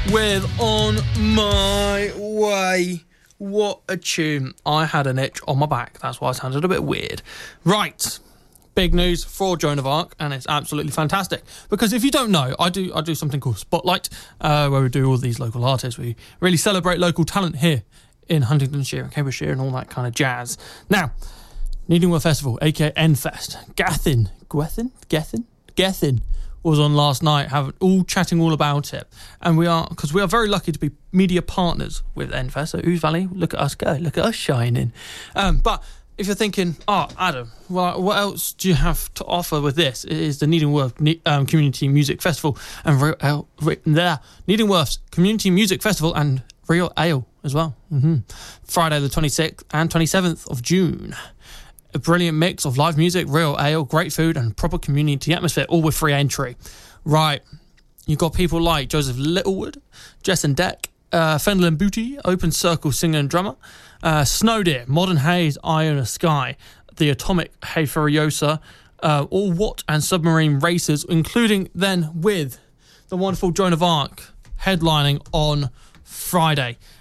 with On My Way. What a tune. I had an itch on my back. That's why it sounded a bit weird. Right. Big news for Joan of Arc, and it's absolutely fantastic. Because if you don't know, I do something called Spotlight, where we do all these local artists. We really celebrate local talent here in Huntingdonshire and Cambridgeshire and all that kind of jazz. Now, Needingworth Festival, aka Enfest. Gethin was on last night, chatting all about it. And we are very lucky to be media partners with Enfest. So Ouse Valley, look at us go, look at us shining. But if you're thinking, Adam, well, what else do you have to offer with this? It is the Needingworth Community Music Festival and Needingworth's Community Music Festival and Real Ale as well. Friday the 26th and 27th of June. A brilliant mix of live music, real ale, great food and proper community atmosphere, all with free entry. Right, you've got people like Joseph Littlewood, Jess and Deck, Fenlon Booty, Open Circle singer and drummer, Snow Deer, Modern Haze, Iona Sky, The Atomic Hey Furiosa, All What and Submarine Racers, including then with the wonderful Joan of Arc headlining on Friday.